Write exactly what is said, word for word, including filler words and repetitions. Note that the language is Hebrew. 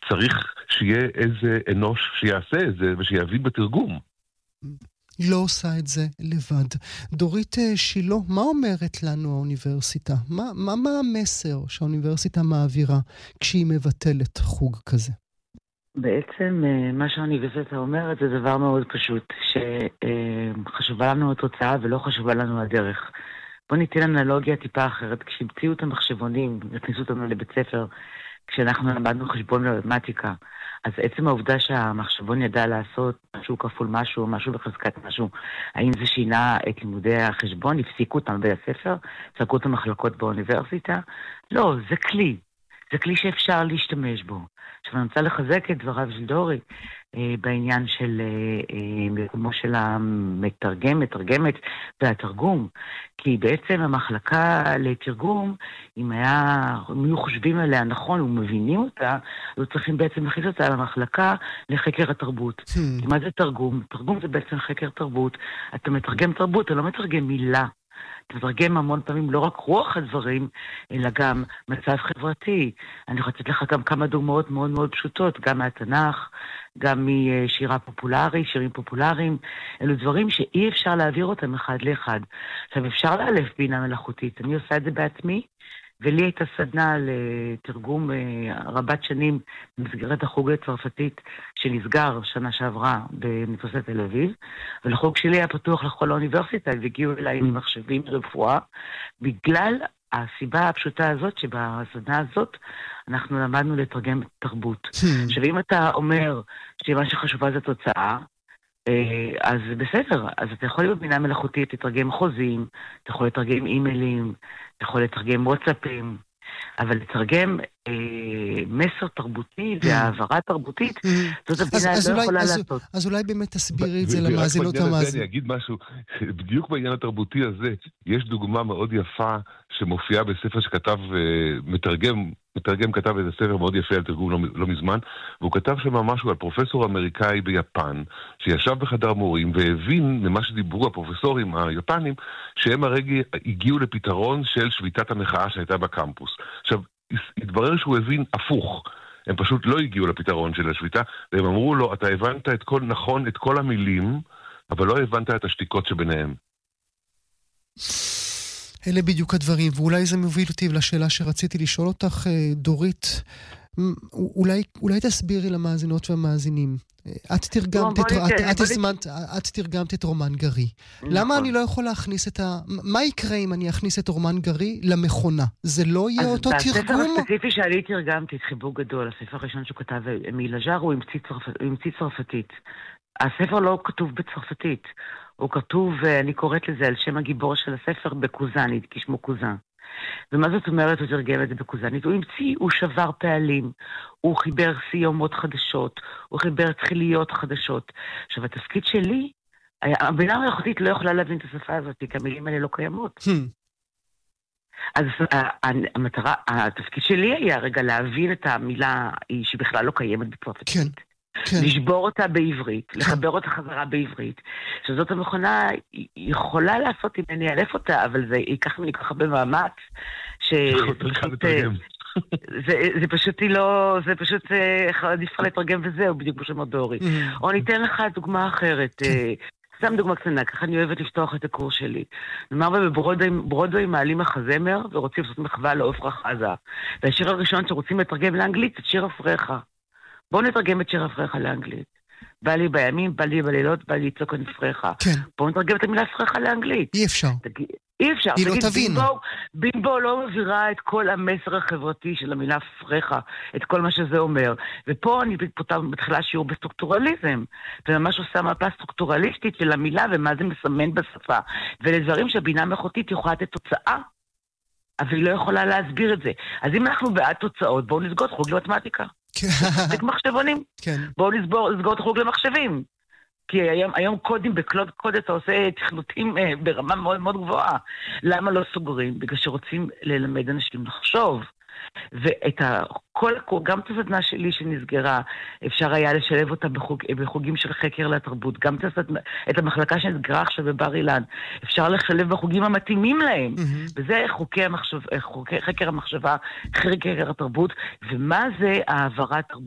צריך שיהיה איזה אנוש שיעשה את זה ושיבין בתרגום. היא לא עושה את זה לבד. דורית שילה, מה אומרת לנו האוניברסיטה? מה, מה, מה המסר שהאוניברסיטה מעבירה כשהיא מבטלת חוג כזה? בעצם מה שהאוניברסיטה אומרת זה דבר מאוד פשוט, שחשובה לנו התוצאה ולא חשובה לנו הדרך. בוא ניתן אנלוגיה טיפה אחרת. כשהמציאו את המחשבונים, הכניסו אותנו לבית ספר, כשאנחנו למדנו חשבון ומתמטיקה, אז עצם העובדה שהמחשבון ידע לעשות משהו כפול משהו, משהו בחזקת משהו, האם זה שינה את לימודי החשבון, הפסיקו אותם בבית הספר, סגרו את המחלקות באוניברסיטה? לא, זה כלי. זה כלי שאפשר להשתמש בו. עכשיו אני רוצה לחזק את דבריו של דורי אה, בעניין של אה, מקומו של המתרגם, מתרגמת והתרגום, כי בעצם המחלקה לתרגום, אם היה, אם היו חושבים עליה נכון ומבינים אותה, היו צריכים בעצם להכניס אותה למחלקה לחקר התרבות. Hmm. מה זה תרגום? תרגום זה בעצם חקר תרבות. אתה מתרגם תרבות, אתה לא מתרגם מילה. אתה מתרגם המון פעמים לא רק רוח הדברים, אלא גם מצב חברתי. אני יכולה לתת לך גם כמה דוגמאות מאוד מאוד פשוטות, גם מהתנ"ך, גם משירה פופולרי, שירים פופולריים. אלו דברים שאי אפשר להעביר אותם אחד לאחד. עכשיו אפשר לאלף בינה מלאכותית, אני עושה את זה בעצמי, ולי הייתה סדנה לתרגום רבת שנים במסגרת החוג הצרפתית שנסגר שנה שעברה באוניברסיטת תל אביב, ולחוג שלי היה פתוח לכל האוניברסיטה, והגיעו אליי ממחשבים רפואה, בגלל הסיבה הפשוטה הזאת שבסדנה הזאת אנחנו למדנו לתרגם תרבות. עכשיו אם אתה אומר שמה שחשובה זה תוצאה, אז בסדר, אז אתה יכול להיות בינה מלאכותית, לתרגם חוזים, אתה יכול לתרגם אימיילים, אתה יכול לתרגם וואטסאפים, אבל לתרגם אה, מסר תרבותי והעברה תרבותית, זאת הבינה לא יכולה אז, לעשות. אז אולי באמת תסבירי את זה למאזינות המאזינות. אני אגיד משהו, בדיוק בעניין התרבותי הזה, יש דוגמה מאוד יפה שמופיעה בספר שכתב מתרגם, מתרגם כתב איזה ספר מאוד יפה על תרגום לא, לא מזמן, והוא כתב שם משהו על פרופסור אמריקאי ביפן, שישב בחדר מורים והבין ממה שדיברו הפרופסורים היפנים, שהם הרגע הגיעו לפתרון של שביתת המחאה שהייתה בקמפוס. עכשיו, התברר שהוא הבין הפוך. הם פשוט לא הגיעו לפתרון של השביתה, והם אמרו לו, אתה הבנת את כל, נכון, את כל המילים, אבל לא הבנת את השתיקות שביניהם. אלה בדיוק הדברים, ואולי זה מוביל אותי לשאלה שרציתי לשאול אותך, דורית, אולי, אולי תסבירי למאזינות והמאזינים. את תרגמת את, את, את, הזמנת, את תרגמת את רומן גרי. למה אני לא יכול להכניס את ה... מה יקרה אם אני אכניס את רומן גרי למכונה? זה לא יהיה אותו תרגום? הספר הספציפי שאני תרגמתי את חיבוק גדול, הספר הראשון שהוא כתב אמיל אג'אר, הוא המציא צרפתית. הספר לא כתוב בצרפתית. הוא כתוב, אני קוראת לזה, על שם הגיבור של הספר בקוזנית, כשמו קוזן. ומה זאת אומרת, הוא תרגם את זה בקוזנית? הוא המציא, הוא שבר פעלים, הוא חיבר סיומות חדשות, הוא חיבר תחיליות חדשות. עכשיו, התפקיד שלי, הבינה המלאכותית לא יכולה להבין את השפה הזאת, כי המילים האלה לא קיימות. אז המטרה, התפקיד שלי היה רגע להבין את המילה שבכלל לא קיימת בצרפתית. כן. כן. לשבור אותה בעברית, לחבר אותה חזרה בעברית, שזאת המכונה יכולה לעשות אם אני אעלף אותה, אבל זה ייקח לי ככה במאמץ, זה פשוט לא, זה פשוט עדיף לתרגם וזהו, בדיוק בשם דורי. או ניתן לך דוגמה אחרת, סתם דוגמה קטנה, ככה אני אוהבת לפתוח את הקורס שלי. נאמר בברודווי מעלים מחזמר ורוצים לעשות מחווה לעופרה חזה. והשיר הראשון שרוצים לתרגם לאנגלית את שיר הפרחה. בואו נתרגם את שיר הפרחה לאנגלית. בא לי בימים, בא לי בלילות, בא לי לצעוק על פרחה. כן. בואו נתרגם את המילה פרחה לאנגלית. אי אפשר. תגיד, אי אפשר. היא לא תבין. בימבו, בימבו לא מבירה את כל המסר החברתי של המילה פרחה, את כל מה שזה אומר. ופה אני מתחילה שיעור בסטרוקטורליזם, וממש עושה מפה סטרוקטורליסטית של המילה ומה זה מסמן בשפה. ולדברים שהבינה מלאכותית יכולה לתת תוצאה, אבל היא לא יכולה להסביר את זה. אז אם אנחנו בעד תוצאות, בואו נסגור את חוג למתמטיקה. זה מחשבונים. בואו נסגור את החוג למחשבים. כי היום, היום קודים בקלוד קוד אתה עושה תכנותים ברמה מאוד מאוד גבוהה. למה לא סוגרים? בגלל שרוצים ללמד אנשים לחשוב. ואת ה... כל, גם את הסדנה שלי שנסגרה, אפשר היה לשלב אותה בחוג, בחוגים של חקר לתרבות, גם את, הסדנה, את המחלקה שנסגרה עכשיו בבר אילן, אפשר לשלב בחוגים המתאימים להם, mm-hmm. וזה חוקי המחשב, חוקי, חקר המחשבה, חקר התרבות, ומה זה העברת תרבות?